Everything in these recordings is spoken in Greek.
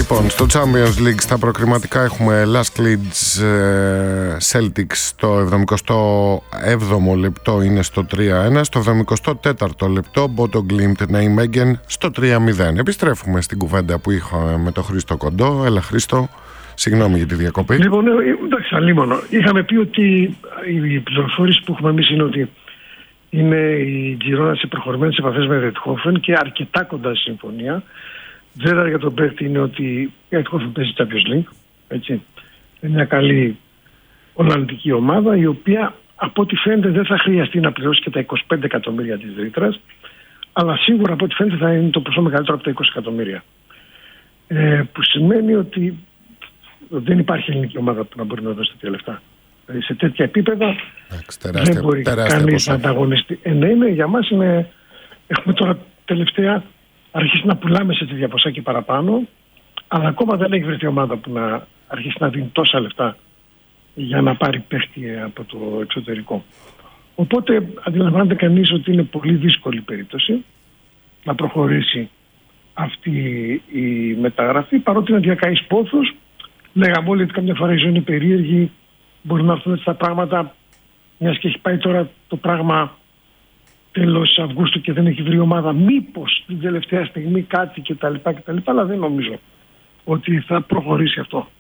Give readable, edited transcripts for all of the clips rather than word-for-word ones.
Λοιπόν, στο Champions League στα προκριματικά έχουμε Lask Leeds Celtics στο 77ο λεπτό είναι στο 3-1, στο 74ο λεπτό Bodo Glimt Nijmegen στο 3-0. Επιστρέφουμε στην κουβέντα που είχαμε με τον Χρήστο Κοντό. Έλα Χρήστο, συγγνώμη για τη διακοπή. Λοιπόν, εντάξει, αλίμονο. Είχαμε πει ότι οι πληροφορίες που έχουμε εμείς είναι ότι είναι η Girona σε προχωρημένες επαφές με Ρετχόφεν και αρκετά κοντά στη συμφωνία. Βέβαια για τον παίκτη είναι ότι η Ρετχόφεν παίζει Champions League. Έτσι. Είναι μια καλή ολλανδική ομάδα η οποία από ό,τι φαίνεται δεν θα χρειαστεί να πληρώσει και τα 25 εκατομμύρια της ρήτρας, αλλά σίγουρα από ό,τι φαίνεται θα είναι το ποσό μεγαλύτερο από τα 20 εκατομμύρια. Που σημαίνει ότι δεν υπάρχει ελληνική ομάδα που να μπορεί να δώσει τέτοια λεφτά. Δηλαδή σε τέτοια επίπεδα δεν μπορεί κανείς να ανταγωνιστεί. Ναι, για μας έχουμε τώρα τελευταία αρχίσει να πουλάμε σε τέτοια ποσά και παραπάνω, αλλά ακόμα δεν έχει βρεθεί ομάδα που να αρχίσει να δίνει τόσα λεφτά για να πάρει παίχτη από το εξωτερικό. Οπότε αντιλαμβάνεται κανείς ότι είναι πολύ δύσκολη περίπτωση να προχωρήσει αυτή η μεταγραφή, παρότι να διακαείς πόθους. Λέγαμε όλοι ότι καμιά φορά η ζωή είναι περίεργη, μπορεί να έρθουν έτσι τα πράγματα, μιας και έχει πάει τώρα το πράγμα τέλος Αυγούστου και δεν έχει βρει ομάδα, μήπως την τελευταία στιγμή κάτι κτλ. Αλλά δεν νομίζω ότι θα προχωρήσει αυτό.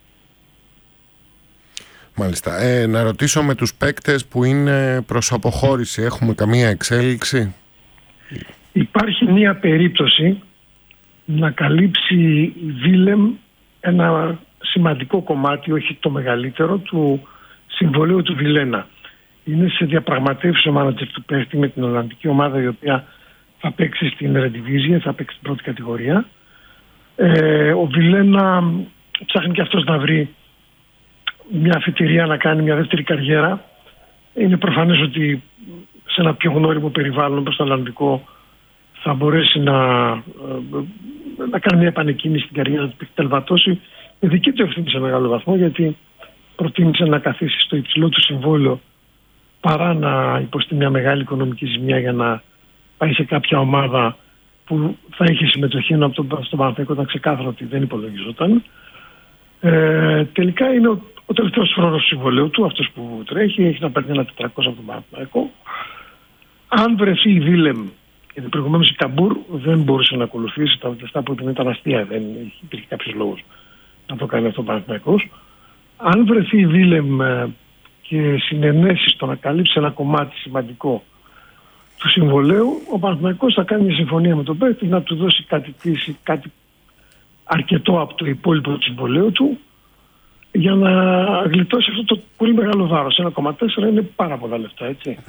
Μάλιστα. Να ρωτήσω με τους παίκτες που είναι προς αποχώρηση, έχουμε καμία εξέλιξη? Υπάρχει μία περίπτωση να καλύψει η Βίλεμ ένα σημαντικό κομμάτι, όχι το μεγαλύτερο, του συμβολαίου του Βιλένα. Είναι σε διαπραγματεύσεις ο μάνατζερ του παίχτη με την ολλανδική ομάδα η οποία θα παίξει στην Eredivisie, θα παίξει στην πρώτη κατηγορία. Ο Βιλένα ψάχνει και αυτός να βρει μια αφετηρία να κάνει μια δεύτερη καριέρα. Είναι προφανές ότι σε ένα πιο γνώριμο περιβάλλον όπως το ολλανδικό θα μπορέσει να κάνει μια επανεκκίνηση στην καριέρα του, που έχει τελβατώσει. Με δική του ευθύνη σε μεγάλο βαθμό, γιατί προτίμησε να καθίσει στο υψηλό του συμβόλαιο παρά να υποστεί μια μεγάλη οικονομική ζημιά για να πάει σε κάποια ομάδα που θα είχε συμμετοχή, ενώ στον Παναθηναϊκό ήταν ξεκάθαρο ότι δεν υπολογιζόταν. Τελικά είναι ο τελευταίος χρόνος του συμβολαίου του, αυτός που τρέχει, έχει να παίρνει ένα 400 από τον Παναθηναϊκό. Αν βρεθεί η Βίλεμ, γιατί προηγουμένως η Καμπούρ δεν μπορούσε να ακολουθήσει, τα λεφτά που ήταν αστεία, δεν υπήρχε κάποιος λόγος να το κάνει αυτό ο Παναθηναϊκός. Αν βρεθεί η Βίλεμ και συνενέσει στο να καλύψει ένα κομμάτι σημαντικό του συμβολαίου, ο Παναθηναϊκός θα κάνει μια συμφωνία με τον παίκτη να του δώσει κάτι αρκετό από το υπόλοιπο του συμβολαίου του για να γλιτώσει αυτό το πολύ μεγάλο βάρος. 1,4 είναι πάρα πολλά λεφτά, έτσι.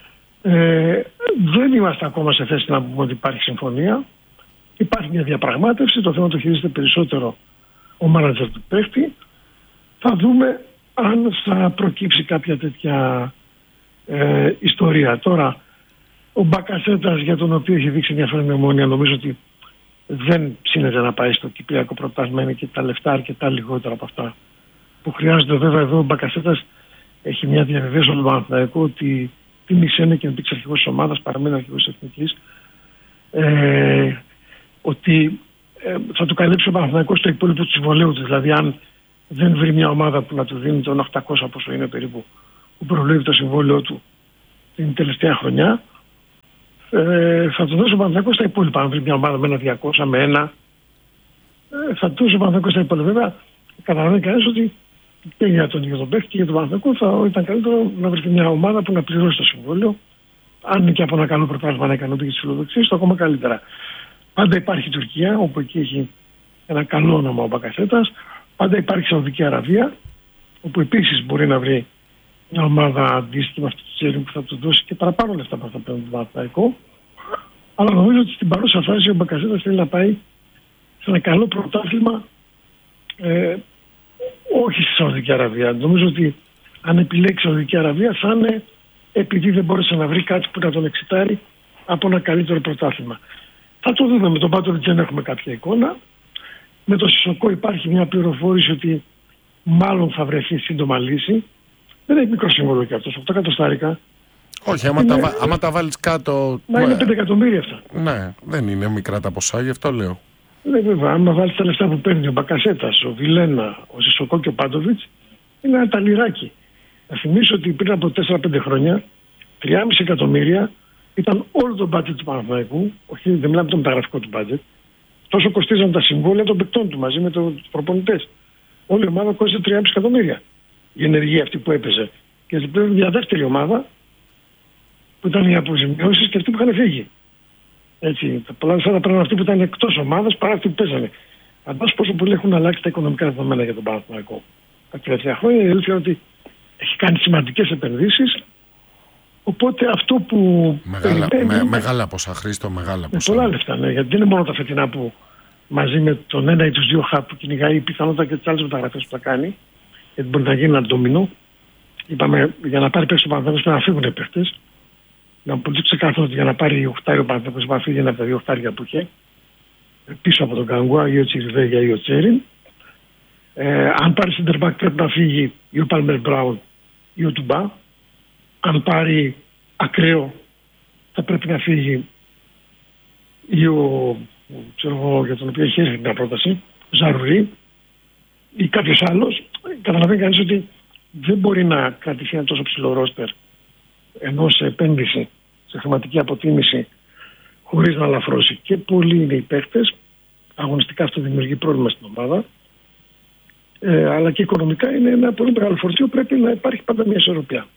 Δεν είμαστε ακόμα σε θέση να πούμε ότι υπάρχει συμφωνία. Υπάρχει μια διαπραγμάτευση, το θέμα το χειρίζεται περισσότερο ο μάνατζερ του παίχτη. Θα δούμε αν θα προκύψει κάποια τέτοια ιστορία. Τώρα, ο Μπακασέτας, για τον οποίο έχει δείξει ενδιαφέρον η Ομόνοια, νομίζω ότι δεν ψήνεται να πάει στο Κυπριακό Πρωτάθλημα, είναι και τα λεφτά αρκετά λιγότερα από αυτά που χρειάζονται. Βέβαια, εδώ ο Μπακασέτας έχει μια διαβεβαίωση στον Παναθηναϊκό ότι τίμησε είναι και να μπήξει αρχηγός της ομάδας, παραμένει αρχηγός της Εθνικής, ότι θα του καλύψει ο Παναθηναϊκός το υπόλοιπο του συμβολαίου του. Δηλαδή, αν δεν βρει μια ομάδα που να του δίνει τον 800, πόσο είναι περίπου, που προβλέπει το συμβόλαιο του την τελευταία χρονιά, θα του δώσει ο Παναθηναϊκός τα υπόλοιπα. Αν βρει μια ομάδα με ένα 200, με ένα, θα του δώσει ο Παναθηναϊκός τα υπόλοιπα. Βέβαια, καταλαβαίνει κανείς ότι και για τον παίκτη και για τον Παναθηναϊκό θα ήταν καλύτερο να βρει μια ομάδα που να πληρώσει το συμβόλαιο. Αν είναι και από ένα καλό πρωτάθλημα να ικανοποιεί τις φιλοδοξίες, το ακόμα καλύτερα. Πάντα υπάρχει η Τουρκία, όπου εκεί έχει ένα καλό όνομα ο Μπακασέτας. Πάντα υπάρχει η Σαουδική Αραβία, όπου επίσης μπορεί να βρει μια ομάδα αντίστοιχη με αυτή τη Τσέριν που θα του δώσει και παραπάνω λεφτά από αυτά που παίρνει τον Παναθηναϊκό. Αλλά νομίζω ότι στην παρούσα φάση ο Μπακασέτας θέλει να πάει σε ένα καλό πρωτάθλημα, όχι στη Σαουδική Αραβία. Νομίζω ότι αν επιλέξει η Σαουδική Αραβία θα είναι επειδή δεν μπόρεσε να βρει κάτι που να τον εξητάρει από ένα καλύτερο πρωτάθλημα. Θα το δούμε. Με τον Πάτροβιτς έχουμε κάποια εικόνα. Με το Σισοκό υπάρχει μια πληροφόρηση ότι μάλλον θα βρεθεί σύντομα λύση. Δεν έχει μικρό σύμβολο και αυτός, 8 εκατοστάρικα. Όχι, άμα τα βάλεις κάτω... Μα είναι 5 εκατομμύρια αυτά. Ναι, δεν είναι μικρά τα ποσά, γι' αυτό λέω. Ναι, βέβαια, άμα βάλεις τα λεφτά που παίρνει ο Μπακασέτας, ο Βιλένα, ο Σισοκό και ο Πάντοβιτς, είναι ένα ταλιράκι. Να θυμίσω ότι πριν από 4-5 χρόνια, 3,5 εκατομμύρια ήταν όλο το μπάτζετ του Παναθηναϊκού, όχι, δεν μιλάμε το μεταγραφικό του μπάτζετ. Τόσο κοστίζαν τα συμβόλαια των παικτών του μαζί με τους προπονητές. Όλη η ομάδα κόστιζε 3,5 εκατομμύρια. Η ενεργεία αυτή που έπαιζε. Και πλέον μια δεύτερη ομάδα που ήταν οι αποζημιώσεις και αυτοί που είχαν φύγει. Έτσι, τα πολλά λεφτά πρέπει αυτοί που ήταν εκτός ομάδας παρά αυτοί που παίζανε. Αντάς πόσο πολύ έχουν αλλάξει τα οικονομικά δεδομένα για τον Παναθηναϊκό. Τα τελευταία χρόνια η αλήθεια είναι ότι έχει κάνει σημαντικές επενδύσεις. Οπότε αυτό που. Μεγάλα ποσά, Χρήστο, μεγάλα ποσά. Πολλά λεφτά, ναι, γιατί δεν είναι μόνο τα φετινά που μαζί με τον ένα ή τους δύο χαπ που κυνηγάει πιθανότατα και τις άλλες μεταγραφές που θα κάνει. Γιατί μπορεί να γίνει ένα ντόμινο. Είπαμε για να πάρει παίκτες ο Παναθηναϊκός πρέπει να φύγουν οι παίκτες. Να πολύ ξεκάθαρο ότι για να πάρει 8 ο Παναθηναϊκός πρέπει να φύγει ένα από τα 2 οχτάρια που είχε. Πίσω από τον Καγκουά ή ο Τσιριβέγια ή ο Τσέριν. Αν πάρει center back πρέπει να φύγει ή ο Πάλμερ Μπράουν ή ο Τουμπά. Αν πάρει ακραίο θα πρέπει να φύγει ή για τον οποίο έχει έρθει μια πρόταση, Ζαρουρί ή κάποιος άλλος. Καταλαβαίνει κανείς ότι δεν μπορεί να κρατηθεί ένα τόσο ψηλό ρόστερ ενώ σε επένδυση, σε χρηματική αποτίμηση χωρίς να αλαφρώσει. Και πολλοί είναι οι παίχτες. Αγωνιστικά αυτό δημιουργεί πρόβλημα στην ομάδα. Αλλά και οικονομικά είναι ένα πολύ μεγάλο φορτίο. Πρέπει να υπάρχει πάντα μια ισορροπία.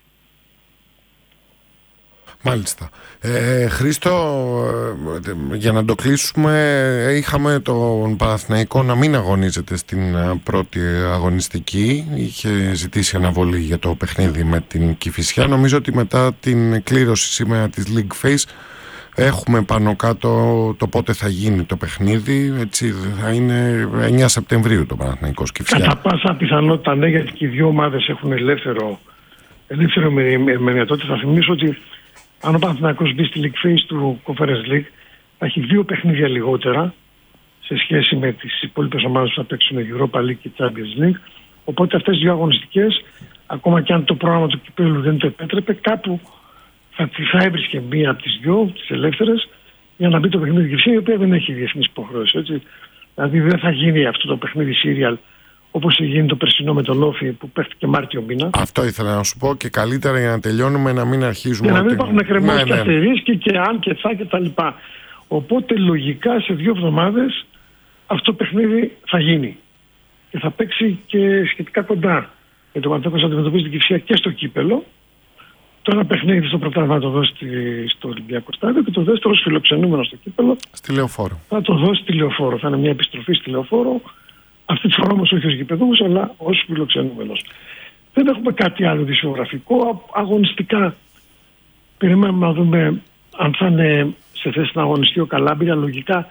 Μάλιστα. Χρήστο, για να το κλείσουμε, είχαμε τον Παναθηναϊκό να μην αγωνίζεται στην πρώτη αγωνιστική. Είχε ζητήσει αναβολή για το παιχνίδι με την Κηφισιά. Νομίζω ότι μετά την κλήρωση σήμερα της League Phase έχουμε πάνω κάτω το πότε θα γίνει το παιχνίδι. Έτσι θα είναι 9 Σεπτεμβρίου το Παναθηναϊκός Κηφισιά. Κατά πάσα πιθανότητα ναι, γιατί και οι δύο ομάδες έχουν ελεύθερο μεριατότητα. Θα θυμίσω ότι αν ο Παναθηναϊκός μπει στη League Phase του Conference League θα έχει 2 παιχνίδια λιγότερα σε σχέση με τις υπόλοιπες ομάδες που θα παίξουν Europa League και Champions League. Οπότε αυτές οι 2 αγωνιστικές, ακόμα και αν το πρόγραμμα του κυπέλλου δεν το επέτρεπε, κάπου θα έβρισκε μία από τις 2, τις ελεύθερες, για να μπει το παιχνίδι Κηφισιά, η οποία δεν έχει διεθνείς υποχρεώσεις. Δηλαδή δεν θα γίνει αυτό το παιχνίδι serial όπως γίνει το περσινό με τον Όφη που παίχτηκε Μάρτιο μήνα. Αυτό ήθελα να σου πω και καλύτερα για να τελειώνουμε να μην αρχίζουμε. Για να μην υπάρχουν εκκρεμώσεις και αστερίσκοι και αν και θα και τα λοιπά. Οπότε λογικά σε 2 εβδομάδες αυτό το παιχνίδι θα γίνει. Και θα παίξει και σχετικά κοντά. Γιατί ο Παναθηναϊκός αντιμετωπίζει την Κηφισιά και στο κύπελο. Το ένα παιχνίδι στο πρωτάθλημα θα το δώσει στο Ολυμπιακό Στάδιο και το δεύτερο φιλοξενούμενο στο κύπελο. Στη Λεωφόρο. Θα το δώσει στη Λεωφόρο. Θα είναι μια επιστροφή στη Λεωφόρο. Αυτή τη φορά όμως όχι ως γηπεδούχος, αλλά ως φιλοξενούμενος. Δεν έχουμε κάτι άλλο δισιογραφικό. Αγωνιστικά περιμένουμε να δούμε αν θα είναι σε θέση να αγωνιστεί ο Καλάμπρια. Λογικά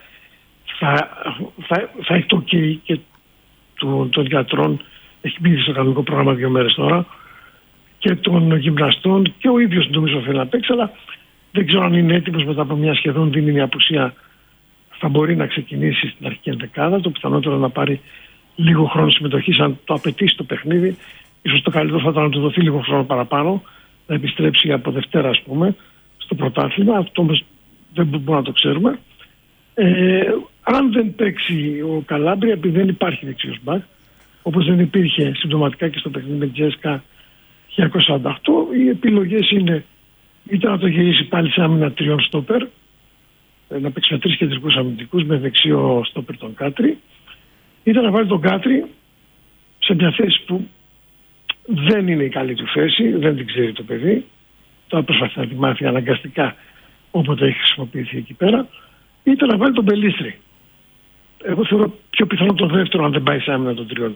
θα έχει το OK και των γιατρών. Έχει μπει στο κανονικό πρόγραμμα 2 μέρες τώρα. Και των γυμναστών και ο ίδιος νομίζω θέλει να παίξει, αλλά δεν ξέρω αν είναι έτοιμος μετά από μια σχεδόν δίμηνη απουσία. Θα μπορεί να ξεκινήσει στην αρχική ενδεκάδα. Το πιθανότερο να πάρει λίγο χρόνο συμμετοχής, αν το απαιτήσει το παιχνίδι. Ίσως το καλύτερο θα ήταν να του δοθεί λίγο χρόνο παραπάνω, να επιστρέψει από Δευτέρα, ας πούμε, στο πρωτάθλημα. Αυτό όμως δεν μπορούμε να το ξέρουμε. Αν δεν παίξει ο Καλάμπρια, επειδή δεν υπάρχει δεξιός μπακ, όπως δεν υπήρχε συμπτωματικά και στο παιχνίδι με Τζέσκα 1948, οι επιλογές είναι είτε να το γυρίσει πάλι σε άμυνα 3 στόπερ, να παίξει με 3 κεντρικούς αμυντικούς με δεξιό στόπερ τον Κάτρι, είτε να βάλει τον Κάτρι σε μια θέση που δεν είναι η καλή του θέση, δεν την ξέρει το παιδί, τώρα προσπαθεί να τη μάθει αναγκαστικά όποτε έχει χρησιμοποιηθεί εκεί πέρα, είτε να βάλει τον Μπελίστρη. Εγώ θεωρώ πιο πιθανό το δεύτερο αν δεν πάει σε άμυνα των 3.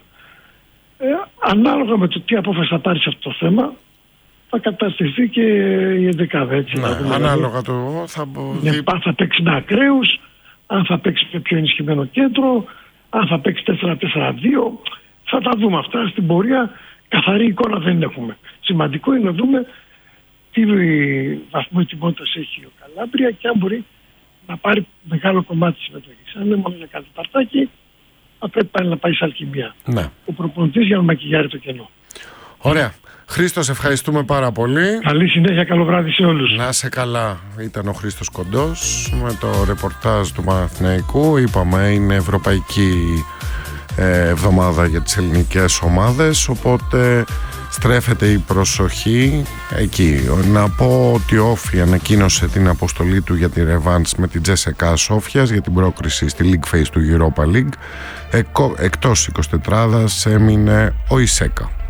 Ανάλογα με το τι απόφαση θα πάρει σε αυτό το θέμα, θα καταστηθεί και η 11η. Έτσι, ναι, ανάλογα το θα παίξει με ακραίους, αν θα παίξει με πιο ενισχυμένο κέντρο, αν θα παίξει 4-4-2. Θα τα δούμε αυτά στην πορεία. Καθαρή εικόνα δεν έχουμε. Σημαντικό είναι να δούμε τι βαθμό ετοιμότητας έχει ο Καλάμπρια και αν μπορεί να πάρει μεγάλο κομμάτι της συμμετοχής. Αν είναι μόνο για κάτι παρτάκι, θα πρέπει πάλι να πάει σε αλκημία. Ναι. Ο προπονητής για να μακιγιάρει το κενό. Ωραία. Χρήστος, ευχαριστούμε πάρα πολύ. Καλή συνέχεια, καλό βράδυ σε όλους. Να σε καλά. Ήταν ο Χρήστος Κοντός με το ρεπορτάζ του Παναθηναϊκού. Είπαμε, είναι ευρωπαϊκή εβδομάδα για τις ελληνικές ομάδες, οπότε στρέφεται η προσοχή εκεί. Να πω ότι ο Όφι ανακοίνωσε την αποστολή του για τη ρεβάνς με την Τζέσεκα Σόφιας για την πρόκριση στη League Phase του Europa League. Εκτός 24ας έμεινε ο Ισέκα.